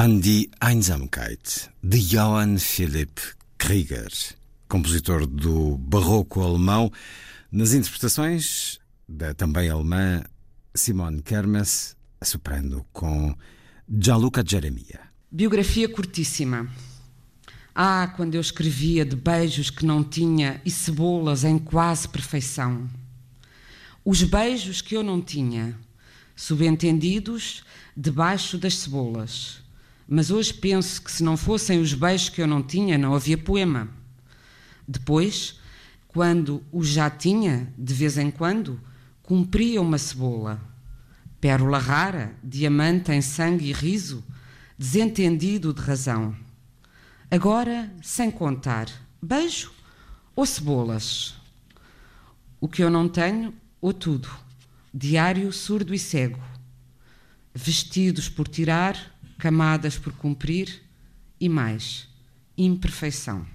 An die Einsamkeit, de Johann Philipp Krieger, compositor do barroco alemão, nas interpretações da também alemã Simone Kermes, a soprano com Gianluca Geremia. Biografia curtíssima. Quando eu escrevia de beijos que não tinha e cebolas em quase perfeição. Os beijos que eu não tinha, subentendidos debaixo das cebolas. Mas hoje penso que se não fossem os beijos que eu não tinha, não havia poema. Depois, quando os já tinha, de vez em quando, cumpria uma cebola. Pérola rara, diamante em sangue e riso, desentendido de razão. Agora, sem contar, beijo ou cebolas? O que eu não tenho, ou tudo, diário surdo e cego. Vestidos por tirar, camadas por cumprir e mais, imperfeição.